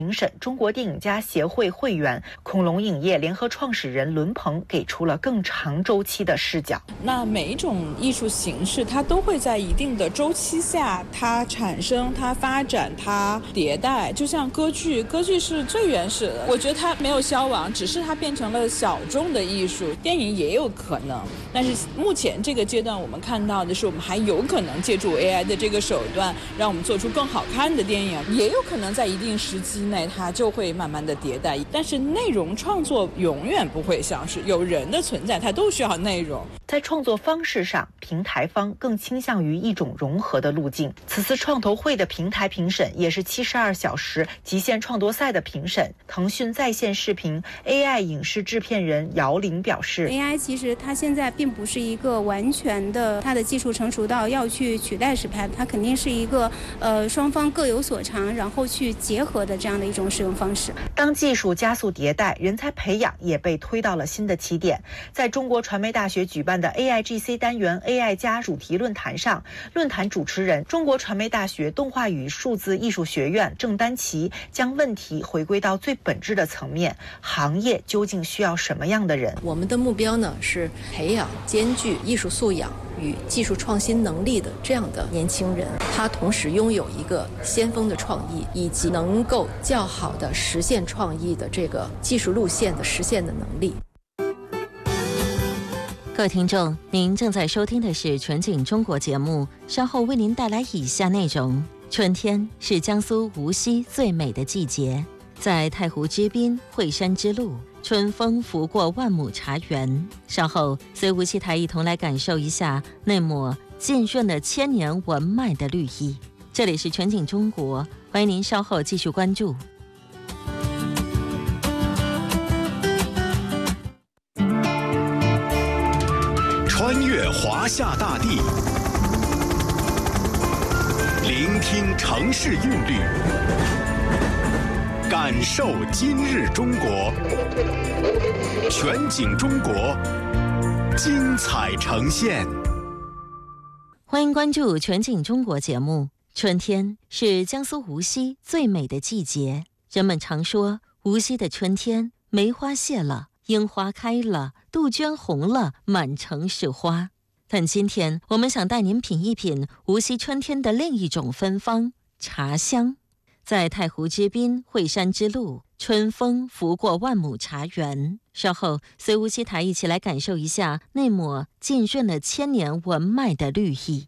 评审中国电影家协会会员、恐龙影业联合创始人伦鹏给出了更长周期的视角。 那每一种艺术形式，它都会在一定的周期下，它产生、它发展、它迭代。就像歌剧，歌剧是最原始的，我觉得它没有消亡，只是它变成了小众的艺术。电影也有可能，但是目前这个阶段，我们看到的是，我们还有可能借助 AI 的这个手段，让我们做出更好看的电影，也有可能在一定时机内它就会慢慢的迭代，但是内容创作永远不会消失，有人的存在它都需要内容。 在创作方式上，平台方更倾向于一种融合的路径。此次创投会的平台评审也是72小时极限创作赛的评审。腾讯在线视频 AI 影视制片人姚玲表示， AI 其实它现在并不是一个完全的，它的技术成熟到要去取代实拍，它肯定是一个双方各有所长，然后去结合的这样的一种使用方式。 当技术加速迭代，人才培养也被推到了新的起点。在中国传媒大学举办的 AIGC 单元 AI 加主题论坛上，论坛主持人中国传媒大学动画与数字艺术学院郑丹琪将问题回归到最本质的层面，行业究竟需要什么样的人？ 我们的目标呢是培养兼具艺术素养与技术创新能力的这样的年轻人，他同时拥有一个先锋的创意，以及能够较好的实现创意的这个技术路线的实现的能力。 各位听众，您正在收听的是全景中国节目，稍后为您带来以下内容。春天是江苏无锡最美的季节，在太湖之滨惠山之路，春风拂过万亩茶园。稍后随无锡台一同来感受一下那抹浸润了千年文脉的绿意。这里是全景中国，欢迎您稍后继续关注。 穿越华夏大地，聆听城市韵律，感受今日中国。全景中国，精彩呈现。 欢迎关注全景中国节目。春天是江苏无锡最美的季节，人们常说无锡的春天，梅花谢了，樱花开了，杜鹃红了，满城是花。但今天我们想带您品一品无锡春天的另一种芬芳——茶香。在太湖之滨惠山之路，春风拂过万亩茶园。稍后随无锡台一起来感受一下那抹浸润了千年文脉的绿意。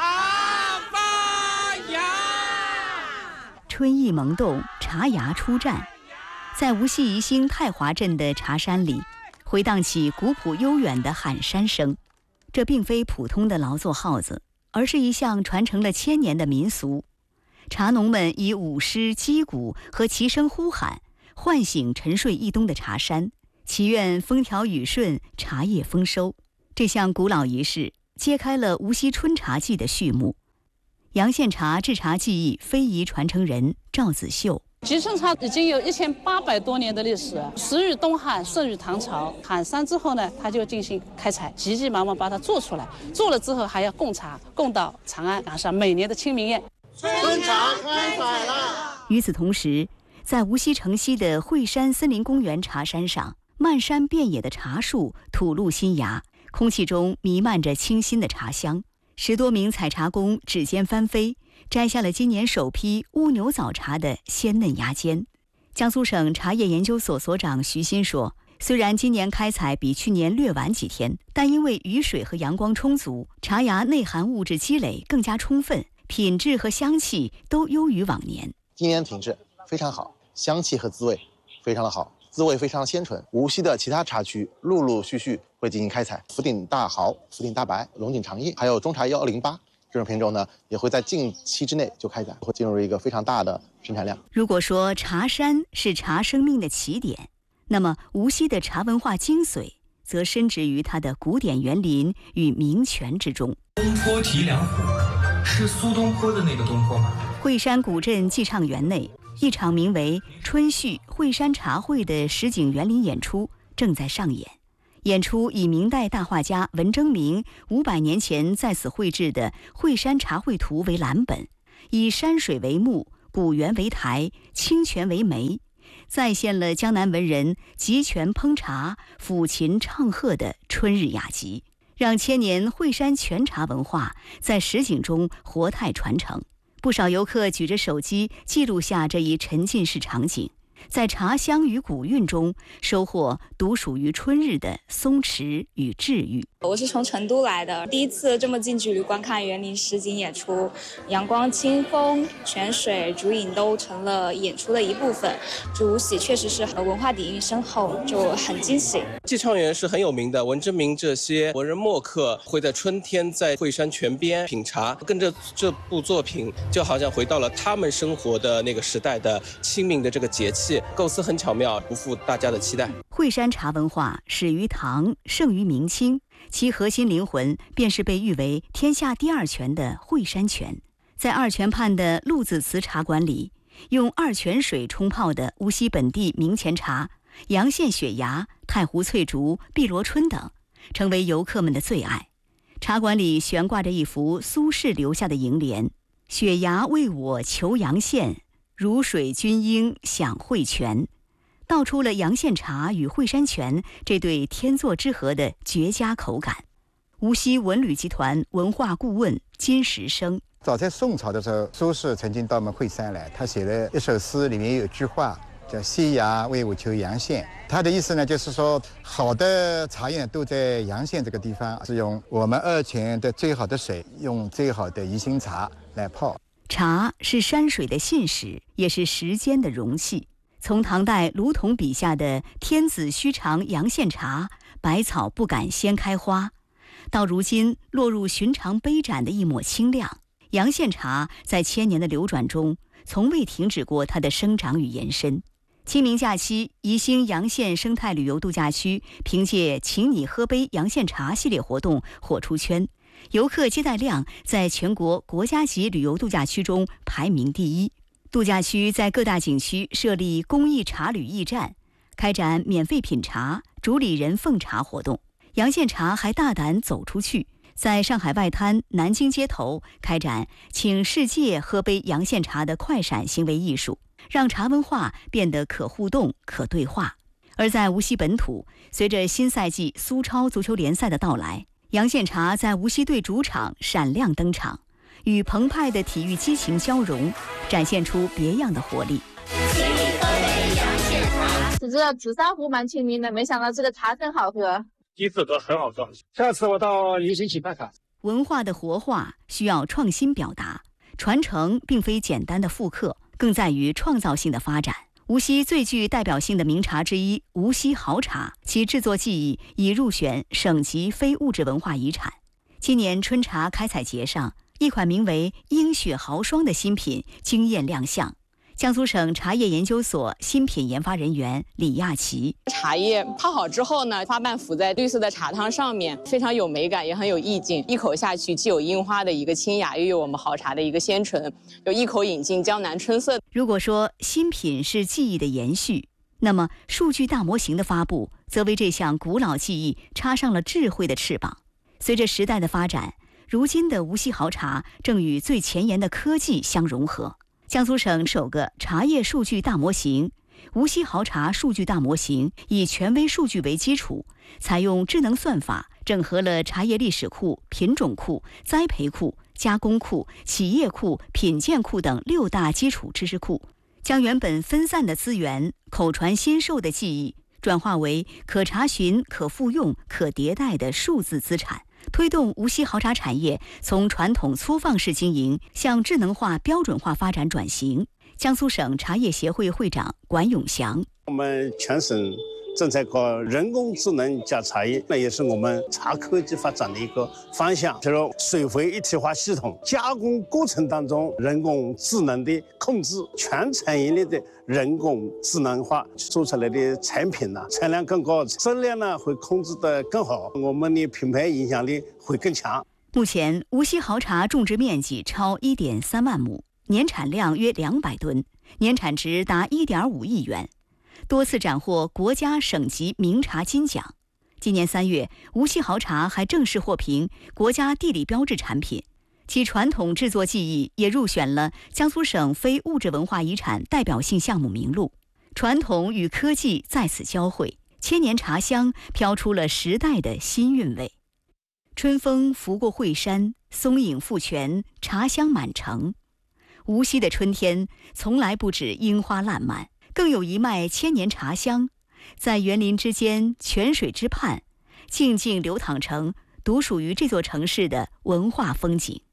春意萌动，茶芽初绽。在无锡宜兴太华镇的茶山里，回荡起古朴悠远的喊山声。这并非普通的劳作号子，而是一项传承了千年的民俗。茶农们以舞狮、击鼓和齐声呼喊，唤醒沉睡一冬的茶山，祈愿风调雨顺，茶叶丰收。这项古老仪式揭开了无锡春茶季的序幕。阳县茶制茶技艺非遗传承人赵子秀， 集成茶已经有1800多年的历史，始于东汉，盛于唐朝。喊山之后呢，他就进行开采，急急忙忙把它做出来，做了之后还要供茶，供到长安，赶上每年的清明宴。 春茶开采了。 与此同时，在无锡城西的惠山森林公园茶山上，漫山遍野的茶树吐露新芽，空气中弥漫着清新的茶香。10多名采茶工指尖翻飞，摘下了今年首批乌牛早茶的鲜嫩芽尖。江苏省茶叶研究所所长徐新说，虽然今年开采比去年略晚几天，但因为雨水和阳光充足，茶芽内含物质积累更加充分，品质和香气都优于往年。 今年品质非常好，香气和滋味非常的好，滋味非常的鲜纯。无锡的其他茶区陆陆续续会进行开采，福鼎大豪、福鼎大白、龙井长叶，还有中茶108这种品种呢，也会在近期之内就开采，会进入一个非常大的生产量。 如果说茶山是茶生命的起点，那么无锡的茶文化精髓则深植于它的古典园林与名泉之中。 东坡提梁湖是苏东坡的那个东坡吗？ 惠山古镇寄畅园内，一场名为春叙惠山茶会的实景园林演出正在上演。演出以明代大画家文征明500年前在此绘制的《惠山茶会图》为蓝本，以山水为幕， 古源为台，清泉为媒，再现了江南文人集泉烹茶、抚琴唱和的春日雅集，让千年惠山泉茶文化在实景中活态传承。不少游客举着手机记录下这一沉浸式场景，在茶香与古韵中收获独属于春日的松弛与治愈。 我是从成都来的，第一次这么近距离观看园林实景演出，阳光、清风、泉水、竹影都成了演出的一部分。这无锡确实是文化底蕴深厚，就很惊喜。 寄创园是很有名的，文征明这些文人墨客会在春天在惠山泉边品茶，跟着这部作品就好像回到了他们生活的那个时代的清明的这个节气，构思很巧妙，不负大家的期待。 惠山茶文化始于唐，盛于明清，其核心灵魂便是被誉为天下第二泉的惠山泉。在二泉畔的陆子祠茶馆里，用二泉水冲泡的无锡本地名前茶阳县雪芽、太湖翠竹、碧螺春等，成为游客们的最爱。茶馆里悬挂着一幅苏轼留下的楹联：雪芽为我求阳县，如水均应享惠泉，道出了阳县茶与惠山泉这对天作之合的绝佳口感。无锡文旅集团文化顾问金石生： 早在宋朝的时候，苏轼曾经到我们惠山来，他写了一首诗，里面有一句话叫雪芽为我求阳县。他的意思呢，就是说好的茶园都在阳县这个地方，是用我们二泉的最好的水，用最好的宜兴茶来泡。 茶是山水的信使，也是时间的容器。从唐代卢仝笔下的天子须尝阳县茶，百草不敢先开花，到如今落入寻常杯盏的一抹清亮，阳县茶在千年的流转中从未停止过它的生长与延伸。清明假期，宜兴阳县生态旅游度假区凭借请你喝杯阳县茶系列活动火出圈，游客接待量在全国国家级旅游度假区中排名第一。度假区在各大景区设立公益茶旅驿站，开展免费品茶、主理人奉茶活动。阳县茶还大胆走出去，在上海外滩、南京街头开展请世界喝杯阳县茶的快闪行为艺术，让茶文化变得可互动、可对话。而在无锡本土，随着新赛季苏超足球联赛的到来，阳县茶在无锡队主场闪亮登场，与澎湃的体育激情交融，展现出别样的活力。 请你喝杯阳县茶，只知道紫砂壶蛮亲民的，没想到这个茶真好喝。 第一次喝很好喝，下次我到宜兴去看看。 文化的活化需要创新表达，传承并非简单的复刻，更在于创造性的发展。无锡最具代表性的名茶之一无锡好茶，其制作技艺已入选省级非物质文化遗产。今年春茶开采节上，一款名为鹰雪豪霜的新品惊艳亮相。江苏省茶叶研究所新品研发人员李亚琪： 茶叶泡好之后呢，花瓣浮在绿色的茶汤上面，非常有美感，也很有意境。一口下去，既有樱花的一个清雅，又有我们好茶的一个鲜醇，有一口饮尽江南春色。 如果说新品是技艺的延续，那么数据大模型的发布，则为这项古老技艺插上了智慧的翅膀。随着时代的发展，如今的无锡好茶正与最前沿的科技相融合。江苏省首个茶叶数据大模型无锡好茶数据大模型，以权威数据为基础，采用智能算法，整合了茶叶历史库、品种库、栽培库、加工库、企业库、品鉴库等6大基础知识库，将原本分散的资源、口传心授的技艺，转化为可查询、可复用、可迭代的数字资产，推动无锡好茶产业从传统粗放式经营向智能化、标准化发展转型。江苏省茶叶协会会长管永祥： 我们全省正在搞人工智能加茶叶，那也是我们茶科技发展的一个方向。就是水回一体化系统，加工过程当中人工智能的控制，全产业链的人工智能化，做出来的产品呢产量更高，质量呢会控制得更好，我们的品牌影响力会更强。 目前无锡好茶种植面积超 1.3万亩，年产量约200吨，年产值达1.5亿元，多次斩获国家省级名茶金奖。今年3月，无锡好茶还正式获评国家地理标志产品。 其传统制作技艺也入选了江苏省非物质文化遗产代表性项目名录。传统与科技在此交汇，千年茶香飘出了时代的新韵味。春风拂过惠山，松影复泉，茶香满城。无锡的春天从来不止樱花烂漫，更有一脉千年茶香，在园林之间，泉水之畔，静静流淌成独属于这座城市的文化风景。